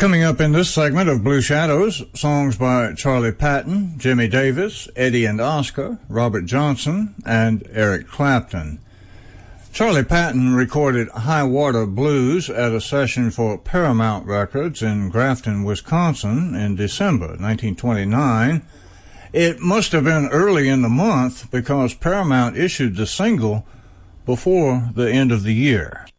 Coming up in this segment of Blue Shadows, songs by Charlie Patton, Jimmy Davis, Eddie and Oscar, Robert Johnson, and Eric Clapton. Charlie Patton recorded High Water Blues at a session for Paramount Records in Grafton, Wisconsin in December 1929. It must have been early in the month because Paramount issued the single before the end of the year.